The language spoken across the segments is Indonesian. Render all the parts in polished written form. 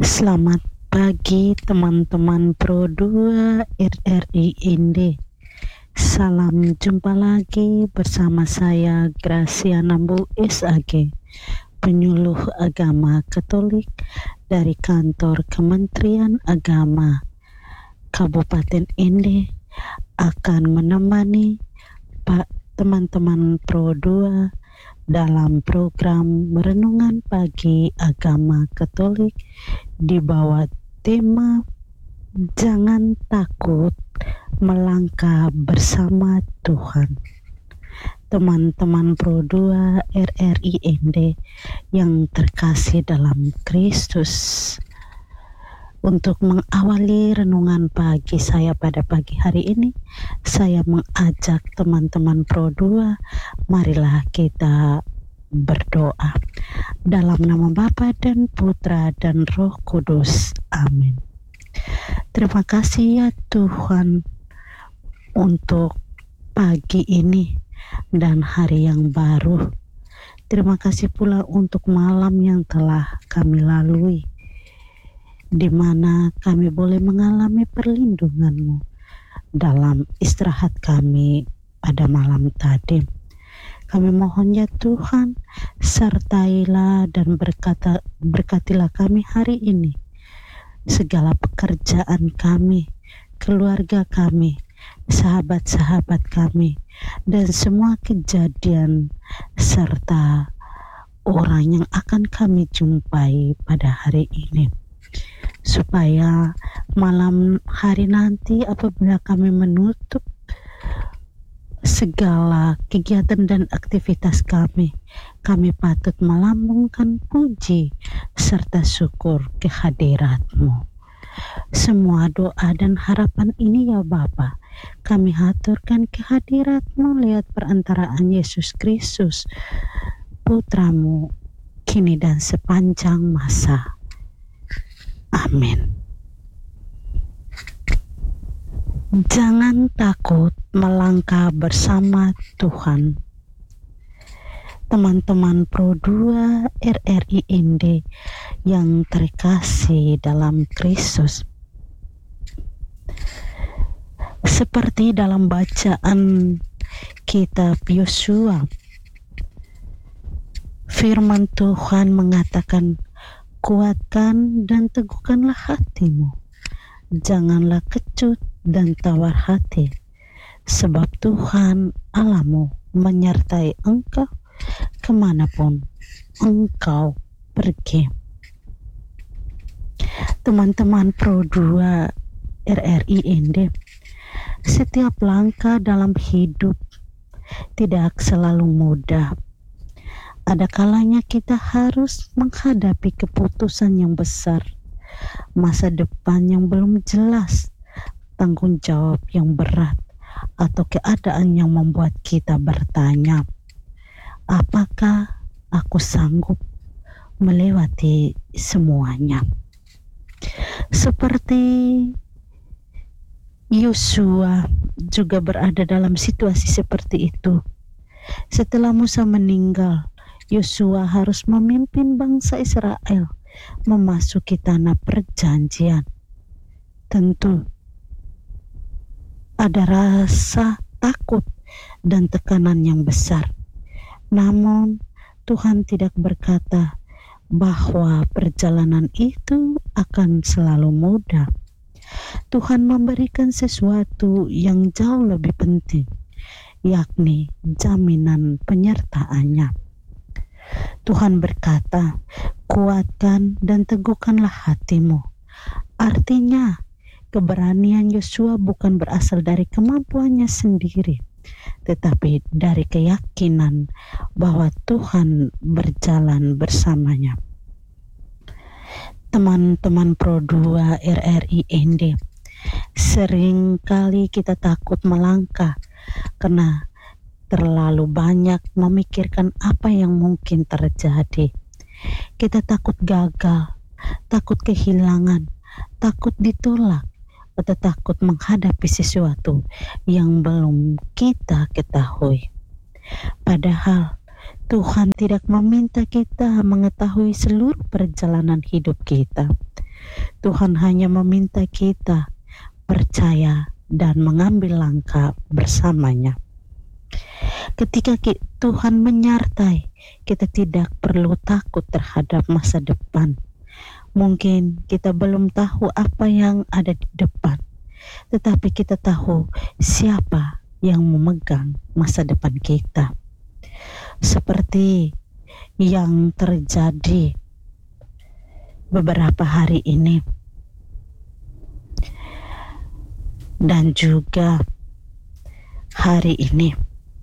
Selamat pagi teman-teman Pro 2 RRI Inde. Salam jumpa lagi bersama saya Graciana Bu SAG, penyuluh agama Katolik dari kantor Kementerian Agama Kabupaten Inde, akan menemani teman-teman Pro 2 dalam program Renungan Pagi Agama Katolik di bawah tema Jangan Takut Melangkah Bersama Tuhan. Teman-teman Pro 2 RRI Inde yang terkasih dalam Kristus, untuk mengawali renungan pagi saya pada pagi hari ini, saya mengajak teman-teman Pro 2, marilah kita berdoa. Dalam nama Bapa dan Putra dan Roh Kudus. Amin. Terima kasih ya Tuhan untuk pagi ini dan hari yang baru. Terima kasih pula untuk malam yang telah kami lalui, di mana kami boleh mengalami perlindungan-Mu dalam istirahat kami pada malam tadi. Kami mohon ya Tuhan, sertailah dan berkatilah kami hari ini, segala pekerjaan kami, keluarga kami, sahabat-sahabat kami, dan semua kejadian serta orang yang akan kami jumpai pada hari ini, supaya malam hari nanti apabila kami menutup segala kegiatan dan aktivitas kami patut melambungkan puji serta syukur kehadirat-Mu. Semua doa dan harapan ini ya Bapa, kami haturkan kehadirat-Mu lewat perantaraan Yesus Kristus, Putra-Mu, kini dan sepanjang masa. Amin. Jangan takut melangkah bersama Tuhan. Teman-teman Pro 2 RRI Inde yang terkasih dalam Kristus, seperti dalam bacaan kitab Yosua, firman Tuhan mengatakan, kuatkan dan teguhkanlah hatimu, janganlah kecut dan tawar hati, sebab Tuhan Allahmu menyertai engkau kemanapun engkau pergi. Teman-teman Pro 2 RRI Inde, setiap langkah dalam hidup tidak selalu mudah. Ada kalanya kita harus menghadapi keputusan yang besar, masa depan yang belum jelas, tanggung jawab yang berat, atau keadaan yang membuat kita bertanya, apakah aku sanggup melewati semuanya? Seperti Yosua juga berada dalam situasi seperti itu. Setelah Musa meninggal, Yosua harus memimpin bangsa Israel memasuki tanah perjanjian. Tentu ada rasa takut dan tekanan yang besar. Namun Tuhan tidak berkata bahwa perjalanan itu akan selalu mudah. Tuhan memberikan sesuatu yang jauh lebih penting, yakni jaminan penyertaannya. Tuhan berkata, kuatkan dan teguhkanlah hatimu. Artinya, keberanian Yosua bukan berasal dari kemampuannya sendiri, tetapi dari keyakinan bahwa Tuhan berjalan bersamanya. Teman-teman Pro 2 RRI Inde, sering kali kita takut melangkah karena terlalu banyak memikirkan apa yang mungkin terjadi. Kita takut gagal, takut kehilangan, takut ditolak, atau takut menghadapi sesuatu yang belum kita ketahui. Padahal Tuhan tidak meminta kita mengetahui seluruh perjalanan hidup kita. Tuhan hanya meminta kita percaya dan mengambil langkah bersamanya. Ketika Tuhan menyertai, kita tidak perlu takut terhadap masa depan. Mungkin kita belum tahu apa yang ada di depan, tetapi kita tahu siapa yang memegang masa depan kita. Seperti yang terjadi beberapa hari ini, dan juga hari ini,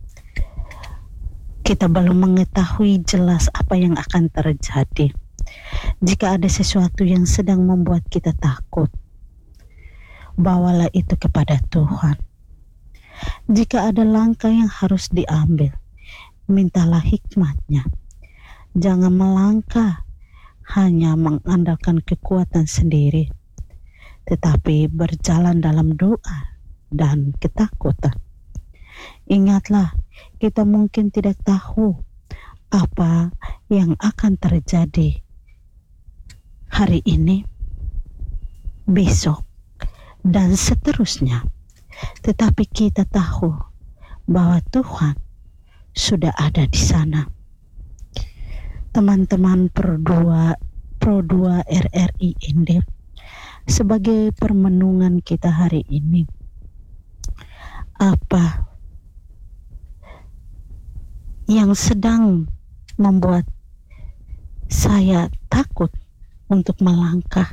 kita belum mengetahui jelas apa yang akan terjadi. Jika ada sesuatu yang sedang membuat kita takut, bawalah itu kepada Tuhan. Jika ada langkah yang harus diambil, mintalah hikmatnya. Jangan melangkah hanya mengandalkan kekuatan sendiri, tetapi berjalan dalam doa dan ketakutan. Ingatlah, kita mungkin tidak tahu apa yang akan terjadi hari ini, besok, dan seterusnya. Tetapi kita tahu bahwa Tuhan sudah ada di sana. Teman-teman Pro 2 RRI Ende, sebagai permenungan kita hari ini, apa yang sedang membuat saya takut untuk melangkah?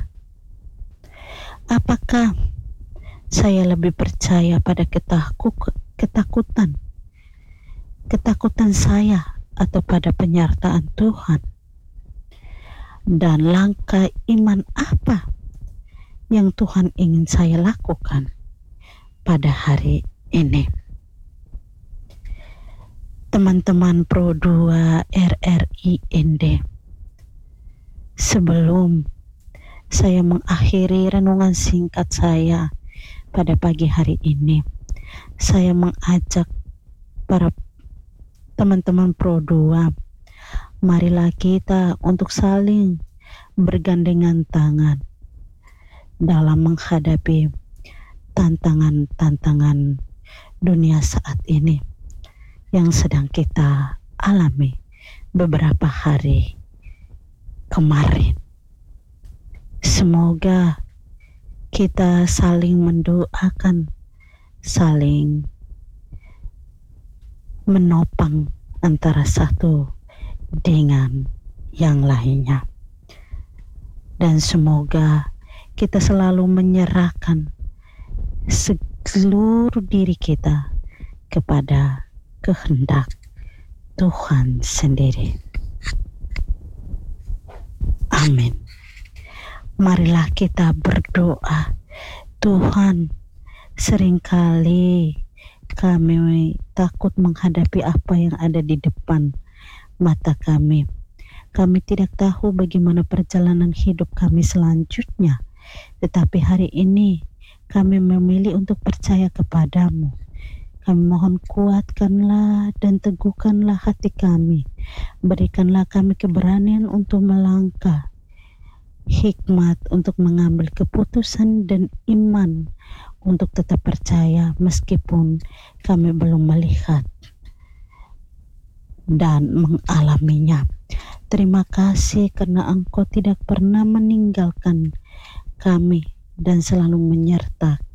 Apakah saya lebih percaya pada ketakutan saya atau pada penyertaan Tuhan? Dan langkah iman apa yang Tuhan ingin saya lakukan pada hari ini? Teman-teman Pro 2 RRI Ende, sebelum saya mengakhiri renungan singkat saya pada pagi hari ini, saya mengajak para teman-teman Pro 2, marilah kita untuk saling bergandengan tangan dalam menghadapi tantangan-tantangan dunia saat ini yang sedang kita alami beberapa hari kemarin. Semoga kita saling mendoakan, saling menopang antara satu dengan yang lainnya. Dan semoga kita selalu menyerahkan seluruh diri kita kepada kehendak Tuhan sendiri. Amin. Marilah kita berdoa. Tuhan, seringkali kami takut menghadapi apa yang ada di depan mata kami. Kami tidak tahu bagaimana perjalanan hidup kami selanjutnya. Tetapi hari ini kami memilih untuk percaya kepadamu. Kami mohon, kuatkanlah dan teguhkanlah hati kami. Berikanlah kami keberanian untuk melangkah, hikmat untuk mengambil keputusan, dan iman untuk tetap percaya meskipun kami belum melihat dan mengalaminya. Terima kasih karena Engkau tidak pernah meninggalkan kami dan selalu menyertakan